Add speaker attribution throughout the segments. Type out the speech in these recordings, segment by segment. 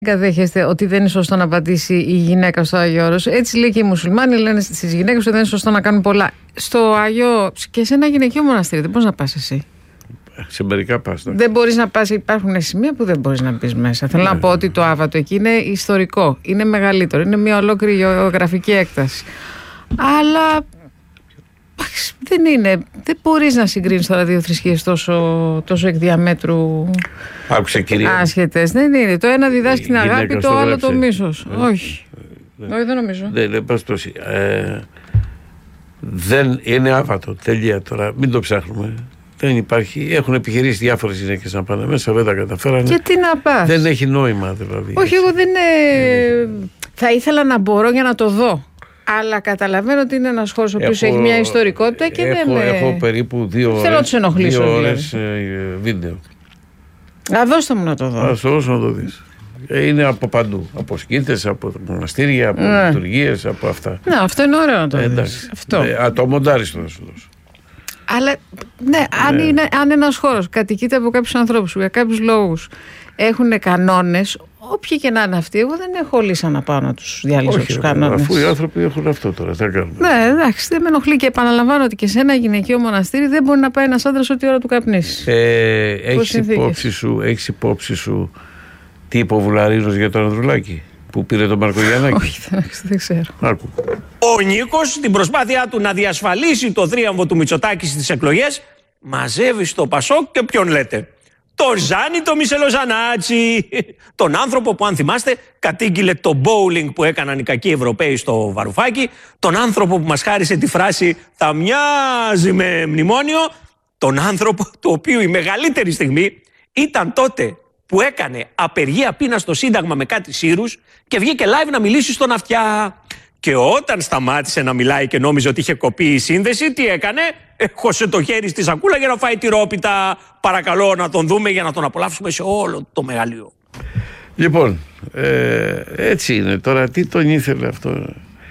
Speaker 1: Δέχεστε ότι δεν είναι σωστό να πατήσει η γυναίκα στο Άγιο Όρος. Έτσι λέει και οι μουσουλμάνοι, λένε στις γυναίκες ότι δεν είναι σωστό να κάνουν πολλά. Στο Άγιο και σε ένα γυναικείο μοναστήρι, δεν μπορείς να πας εσύ.
Speaker 2: Σε μερικά πας.
Speaker 1: Δεν μπορείς να πας, υπάρχουν σημεία που δεν μπορείς να μπεις μέσα. Θέλω να πω ότι το Άβατο εκεί είναι ιστορικό, είναι μεγαλύτερο, είναι μια ολόκληρη γεωγραφική έκταση. Αλλά δεν μπορείς να συγκρίνεις τώρα δύο θρησκείες τόσο εκ διαμέτρου άσχετες. Δεν είναι. Το ένα διδάσκει την αγάπη, το άλλο το μίσος. Όχι. Όχι, δεν νομίζω.
Speaker 2: Δεν είναι άβατο. Τελεία τώρα. Μην το ψάχνουμε. Δεν υπάρχει. Έχουν επιχειρήσει διάφορες γυναίκες να πάνε μέσα, δεν τα καταφέρανε.
Speaker 1: Και τι να πας.
Speaker 2: Δεν έχει νόημα δηλαδή.
Speaker 1: Όχι, εγώ δεν θα ήθελα να μπορώ για να το δω. Αλλά καταλαβαίνω ότι είναι ένας χώρος ο οποίος έχει μια ιστορικότητα και
Speaker 2: έχω περίπου 2 ώρες βίντεο.
Speaker 1: Δώστε μου να το δω.
Speaker 2: Ας το δώσω να το δεις. Είναι από παντού. Από σκήτες, από μοναστήρια, από λειτουργίες, από αυτά.
Speaker 1: Ναι, αυτό είναι ωραίο να το δεις.
Speaker 2: Το μοντάρεις το να σου δώσω.
Speaker 1: Αλλά αν ένας χώρος κατοικείται από κάποιους ανθρώπους που για κάποιους λόγους έχουν κανόνες, όποιοι και να είναι αυτοί, εγώ δεν έχω λύσα να πάω να τους διαλύσω τους κανόνες.
Speaker 2: Αφού οι άνθρωποι έχουν αυτό τώρα, θα κάνουμε.
Speaker 1: Ναι, εντάξει, δεν με ενοχλεί και επαναλαμβάνω ότι και σε ένα γυναικείο μοναστήρι δεν μπορεί να πάει ένας άντρας ό,τι ώρα του καπνίσει.
Speaker 2: Έχεις υπόψη σου τι είπε ο Βουλαρίνος για τον Ανδρουλάκη που πήρε τον Μαρκογιαννάκη?
Speaker 1: Όχι, δεν ξέρω.
Speaker 2: Άκου.
Speaker 3: Ο Νίκος στην προσπάθειά του να διασφαλίσει το θρίαμβο του Μητσοτάκη στις εκλογές μαζεύει στο Πασόκ και ποιον λέτε? Το Ζάνι το Μισελοζανάτσι. Τον άνθρωπο που, αν θυμάστε, κατήγγειλε το bowling που έκαναν οι κακοί Ευρωπαίοι στο Βαρουφάκι. Τον άνθρωπο που μας χάρισε τη φράση «θα μοιάζει με μνημόνιο». Τον άνθρωπο του οποίου η μεγαλύτερη στιγμή ήταν τότε που έκανε απεργία πείνας στο Σύνταγμα με κάτι σύρους και βγήκε live να μιλήσει στον Αυτιά. Και όταν σταμάτησε να μιλάει και νόμιζε ότι είχε κοπεί η σύνδεση, τι έκανε? Έχωσε το χέρι στη σακούλα για να φάει τυρόπιτα. Παρακαλώ να τον δούμε για να τον απολαύσουμε σε όλο το μεγαλείο.
Speaker 2: Λοιπόν, έτσι είναι. Τώρα τι τον ήθελε αυτό?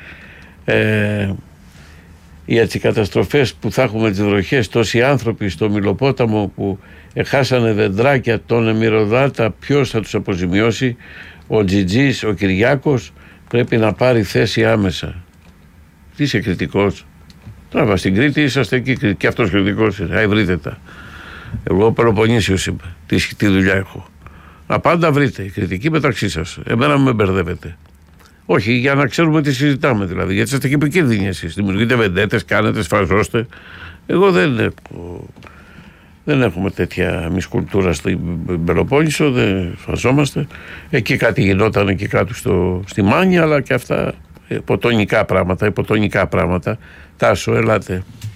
Speaker 2: Οι καταστροφές που θα έχουμε, τις βροχές, τόσοι άνθρωποι στο Μιλοπόταμο που χάσανε δεντράκια, τον Εμμυροδάτα, ποιος θα τους αποζημιώσει? Ο Τζιτζής, ο Κυριάκος πρέπει να πάρει θέση άμεσα. Τι είσαι κριτικός? Τράβα στην Κρήτη, είσαστε εκεί και αυτός κριτικός είναι. Βρείτε τα. Εγώ Πελοποννήσιος είμαι. Τι δουλειά έχω? Να πάντα βρείτε η κριτική μεταξύ σας. Εμένα με μπερδεύετε. Όχι, για να ξέρουμε τι συζητάμε δηλαδή. Γιατί είστε και επικίνδυνοι εσείς. Δημιουργείτε βεντέτες, κάνετε, σφαζώστε. Εγώ δεν έχουμε τέτοια εμείς κουλτούρα στην Πελοπόννησο, δεν σφαζόμαστε. Εκεί κάτι γινόταν εκεί κάτω στη Μάνια, αλλά και αυτά υποτονικά πράγματα. Τάσο, ελάτε.